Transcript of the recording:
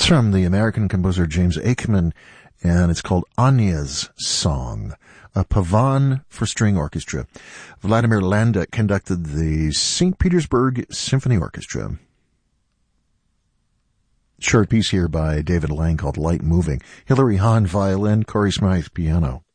from the American composer James Aikman, and it's called Anya's Song, a Pavan for string orchestra. Vladimir Landa conducted the St. Petersburg Symphony Orchestra. Short piece here by David Lang called Light Moving. Hilary Hahn, violin, Corey Smythe, piano.